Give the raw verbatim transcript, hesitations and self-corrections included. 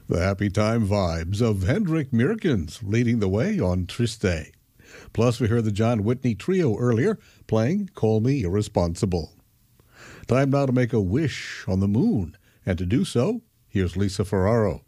The happy time vibes of Hendrik Mirkens leading the way on Triste. Plus, we heard the John Whitney Trio earlier playing Call Me Irresponsible. Time now to make a wish on the moon. And to do so, here's Lisa Ferraro.